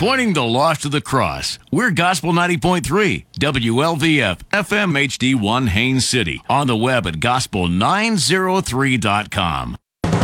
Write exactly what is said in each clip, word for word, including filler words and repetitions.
Pointing the lost to the cross. We're Gospel ninety point three, W L V F, F M H D one Haines City. On the web at gospel nine oh three dot com.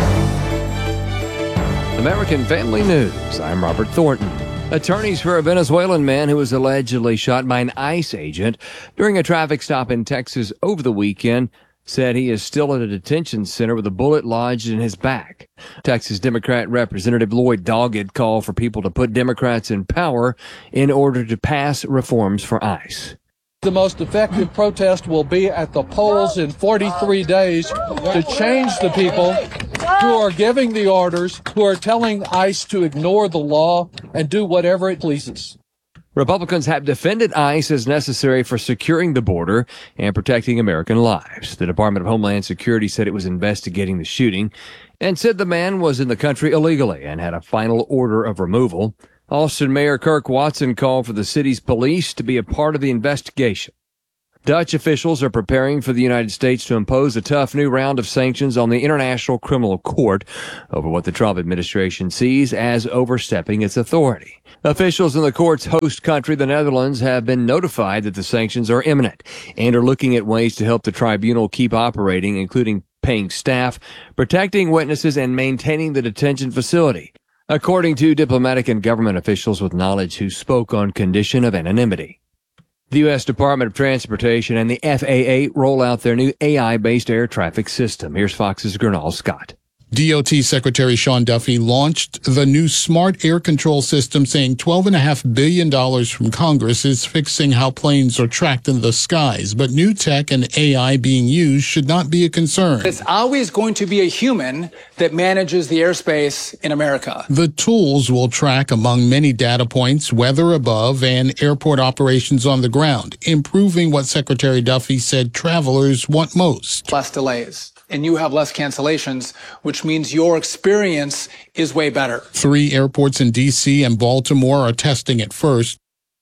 American Family News. I'm Robert Thornton. Attorneys for a Venezuelan man who was allegedly shot by an ICE agent during a traffic stop in Texas over the weekend said he is still at a detention center with a bullet lodged in his back. Texas Democrat Representative Lloyd Doggett called for people to put Democrats in power in order to pass reforms for ICE. The most effective protest will be at the polls in forty-three days to change the people who are giving the orders, who are telling ICE to ignore the law and do whatever it pleases. Republicans have defended ICE as necessary for securing the border and protecting American lives. The Department of Homeland Security said it was investigating the shooting and said the man was in the country illegally and had a final order of removal. Austin Mayor Kirk Watson called for the city's police to be a part of the investigation. Dutch officials are preparing for the United States to impose a tough new round of sanctions on the International Criminal Court over what the Trump administration sees as overstepping its authority. Officials in the court's host country, the Netherlands, have been notified that the sanctions are imminent and are looking at ways to help the tribunal keep operating, including paying staff, protecting witnesses, and maintaining the detention facility, according to diplomatic and government officials with knowledge who spoke on condition of anonymity. The U S Department of Transportation and the F A A roll out their new A I-based air traffic system. Here's Fox's Gernal Scott. D O T Secretary Sean Duffy launched the new smart air control system, saying twelve point five billion dollars from Congress is fixing how planes are tracked in the skies. But new tech and A I being used should not be a concern. It's always going to be a human that manages the airspace in America. The tools will track, among many data points, weather above and airport operations on the ground, improving what Secretary Duffy said travelers want most. Less delays. And you have less cancellations, which means your experience is way better. Three airports in D C and Baltimore are testing it first.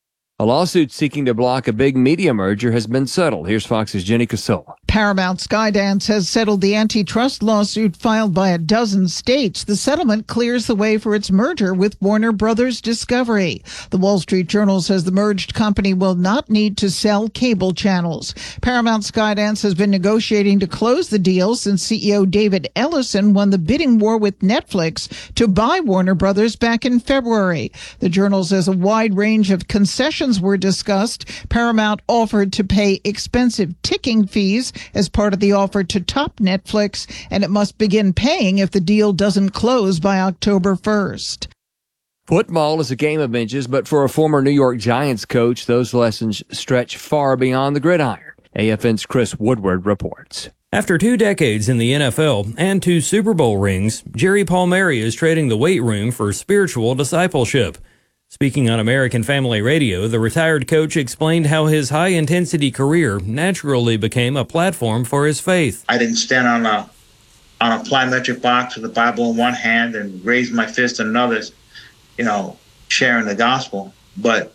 A lawsuit seeking to block a big media merger has been settled. Here's Fox's Jenny Casola. Paramount Skydance has settled the antitrust lawsuit filed by a dozen states. The settlement clears the way for its merger with Warner Brothers Discovery. The Wall Street Journal says the merged company will not need to sell cable channels. Paramount Skydance has been negotiating to close the deal since C E O David Ellison won the bidding war with Netflix to buy Warner Brothers back in February. The Journal says a wide range of concessions were discussed. Paramount offered to pay expensive ticking fees as part of the offer to top Netflix, and it must begin paying if the deal doesn't close by October first. Football is a game of inches, but for a former New York Giants coach, those lessons stretch far beyond the gridiron. A F N's Chris Woodward reports. After two decades in the N F L and two Super Bowl rings, Jerry Palmieri is trading the weight room for spiritual discipleship. Speaking on American Family Radio, the retired coach explained how his high-intensity career naturally became a platform for his faith. I didn't stand on a on a plyometric box with the Bible in one hand and raise my fist in another, you know, sharing the gospel. But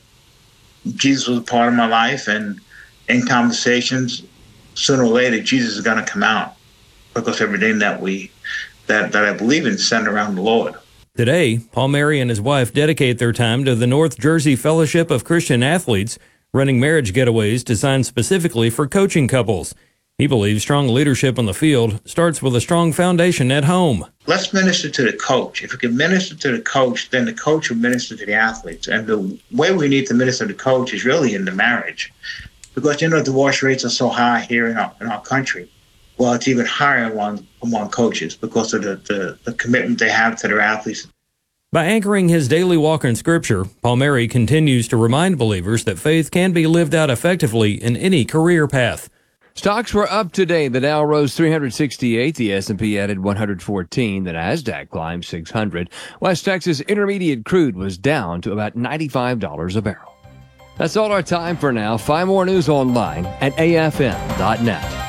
Jesus was a part of my life, and in conversations, sooner or later, Jesus is going to come out because everything that we that that I believe in is centered around the Lord. Today, Palmieri and his wife dedicate their time to the North Jersey Fellowship of Christian Athletes, running marriage getaways designed specifically for coaching couples. He believes strong leadership on the field starts with a strong foundation at home. Let's minister to the coach. If we can minister to the coach, then the coach will minister to the athletes. And the way we need to minister to the coach is really in the marriage. Because, you know, divorce rates are so high here in our, in our country. Well, it's even higher among, among coaches because of the, the, the commitment they have to their athletes. By anchoring his daily walk in Scripture, Palmieri continues to remind believers that faith can be lived out effectively in any career path. Stocks were up today. The Dow rose three hundred sixty-eight. The S and P added one hundred fourteen. The Nasdaq climbed six hundred. West Texas Intermediate crude was down to about ninety-five dollars a barrel. That's all our time for now. Find more news online at A F M dot net.